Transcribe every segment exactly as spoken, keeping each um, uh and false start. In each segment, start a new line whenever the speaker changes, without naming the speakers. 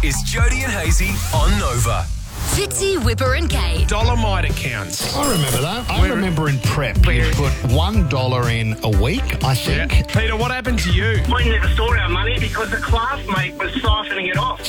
is Jody and Hazy on Nova.
Fitzy, Whipper and Kate.
Dolomite accounts.
I remember that. I
We're-
remember in prep you put one dollar in a week, I think.
Yeah. Peter, what happened to you?
We never store our money because the classmate was siphoning it off.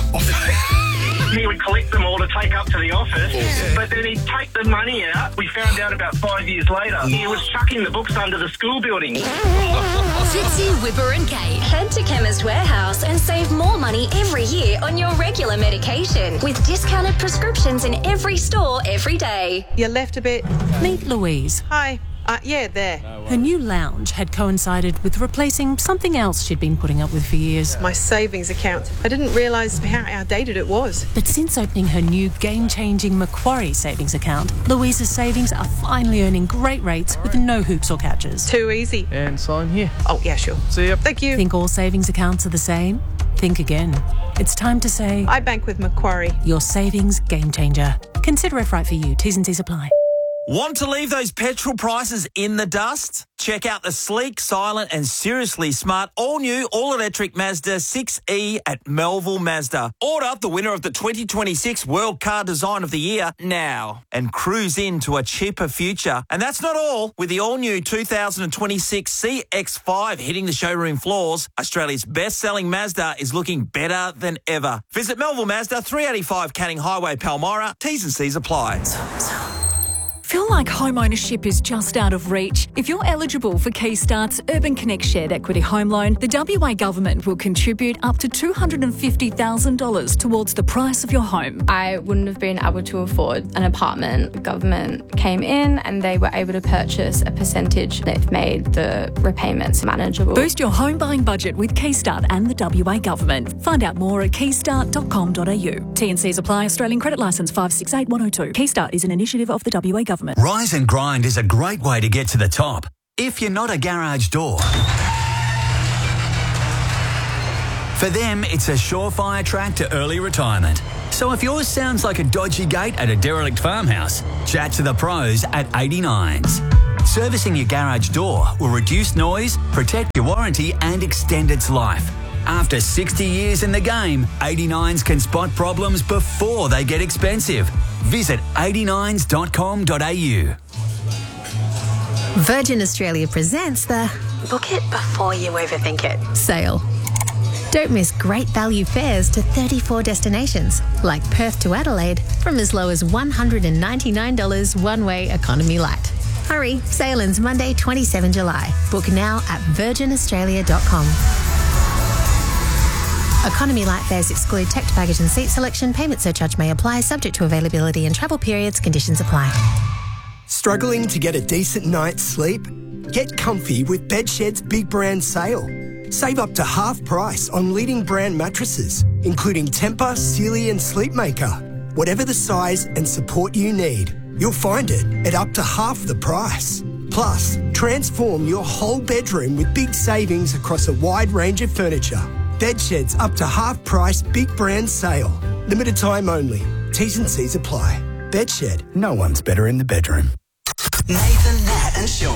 He would collect them all to take up to the office, yeah. But then he'd take the money out. We found out about five years later he was chucking the books under the school building.
Fitzy, Whipper and Kate. Head to Chemist Warehouse and save more money every year on your regular medication with discounted prescriptions in every store every day.
You left a bit.
Meet Louise.
Hi. Uh, yeah, there.
Her new lounge had coincided with replacing something else she'd been putting up with for years.
My savings account. I didn't realise how outdated it was.
But since opening her new game-changing Macquarie savings account, Louise's savings are finally earning great rates with no hoops or catches.
Too easy.
And sign here.
Oh, yeah, sure.
See ya.
Thank you.
Think all savings accounts are the same? Think again. It's time to say...
I bank with Macquarie.
Your savings game changer. Consider if right for you. T's and C's apply.
Want to leave those petrol prices in the dust? Check out the sleek, silent and seriously smart all-new all-electric Mazda six E at Melville Mazda. Order the winner of the twenty twenty-six World Car Design of the Year now and cruise into a cheaper future. And that's not all. With the all-new two thousand twenty-six C X five hitting the showroom floors, Australia's best-selling Mazda is looking better than ever. Visit Melville Mazda, three eighty-five Canning Highway, Palmyra. T's and C's apply.
Feel like home ownership is just out of reach? If you're eligible for Keystart's Urban Connect Shared Equity Home Loan, the W A Government will contribute up to two hundred fifty thousand dollars towards the price of your home.
I wouldn't have been able to afford an apartment. The government came in and they were able to purchase a percentage. They've made the repayments manageable.
Boost your home buying budget with Keystart and the W A Government. Find out more at keystart dot com dot a u. T and C's apply. Australian Credit Licence five six eight one oh two. Keystart is an initiative of the W A Government.
Rise and Grind is a great way to get to the top. If you're not a garage door. For them, it's a surefire track to early retirement. So if yours sounds like a dodgy gate at a derelict farmhouse, chat to the pros at eighty-nines. Servicing your garage door will reduce noise, protect your warranty and extend its life. After sixty years in the game, eighty-nines can spot problems before they get expensive. Visit eighty-nines dot com dot a u.
Virgin Australia presents the Book It Before You Overthink It sale. Don't miss great value fares to thirty-four destinations, like Perth to Adelaide, from as low as one hundred ninety-nine dollars one-way economy light. Hurry, sale ends Monday, the twenty-seventh of July. Book now at virgin australia dot com. Economy light fares exclude checked baggage and seat selection. Payment surcharge may apply, subject to availability and travel periods. Conditions apply.
Struggling to get a decent night's sleep? Get comfy with Bedshed's Big Brand Sale. Save up to half price on leading brand mattresses, including Tempur, Sealy and Sleepmaker. Whatever the size and support you need, you'll find it at up to half the price. Plus, transform your whole bedroom with big savings across a wide range of furniture. Bedshed's up to half price Big Brand Sale. Limited time only. T's and C's apply. Bedshed. No one's better in the bedroom.
Nathan, Nat and Sean.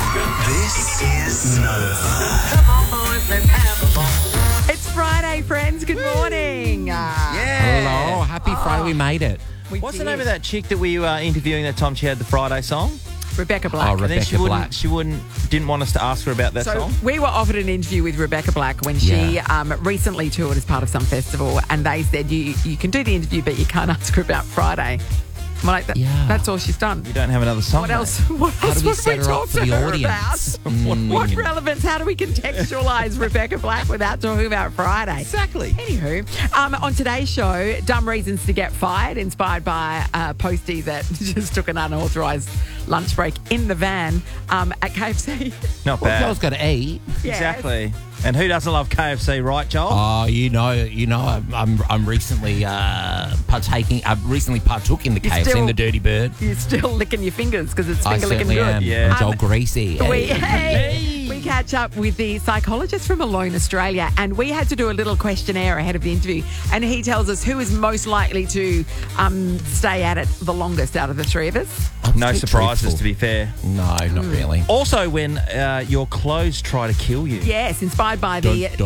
This is Nova. Come on, boys, let's have a ball.
It's Friday, friends. Good morning. Uh,
yeah. Hello. Happy Friday. We made it.
We
What's
did.
the name of that chick that we were interviewing that time she had the Friday song?
Rebecca Black.
Oh,
And then
Rebecca
she wouldn't,
Black.
she wouldn't, didn't want us to ask her about that
So
song.
we were offered an interview with Rebecca Black when she
Yeah.
um, recently toured as part of some festival, and they said you you can do the interview, but you can't ask her about Friday. I'm like, that,
Yeah.
that's all she's done.
You don't have another song.
What
mate.
else? What
How
else
do we
would
set
we
her up
talk
for
to
the
her
audience?
about?
Mm.
What relevance? How do we contextualise Rebecca Black without talking about Friday?
Exactly.
Anywho, um, on today's show, dumb reasons to get fired, inspired by a postie that just took an unauthorised lunch break in the van um, at K F C.
Not
Well,
bad.
Joel's got to eat.
Yes.
Exactly. And who doesn't love K F C, right, Joel?
Oh, you know, you know, I'm I'm, I'm recently uh, partaking. I recently partook in the
You're
K F C
still-
and the Dirty Bird.
You're still licking your fingers because it's
I
finger licking
certainly
good.
am.
Yeah.
It's all
Um,
greasy.
We,
Hey.
hey, we catch up with the psychologist from Alone Australia, and we had to do a little questionnaire ahead of the interview, and he tells us who is most likely to um, stay at it the longest out of the three of us.
No
Bit
surprises,
truthful.
to be fair.
No, not really.
Also, when uh, your clothes try to kill you.
Yes, inspired by the
Dun,